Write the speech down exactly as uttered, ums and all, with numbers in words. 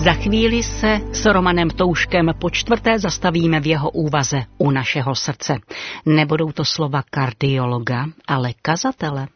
Za chvíli se s Romanem Touškem po čtvrté zastavíme v jeho úvaze U našeho srdce. Nebudou to slova kardiologa, ale kazatele.